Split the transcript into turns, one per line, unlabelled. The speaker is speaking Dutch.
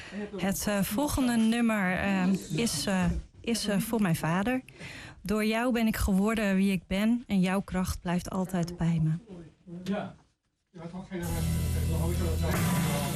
Het volgende nummer is voor mijn vader. Door jou ben ik geworden wie ik ben en jouw kracht blijft altijd bij me.
Ja, je had ook geen